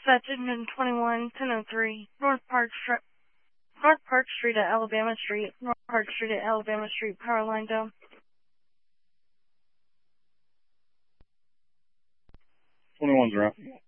Dispatch Engine 21, 1003, North Park Street at Alabama Street, North Park Street at Alabama Street, power line down. 21's around.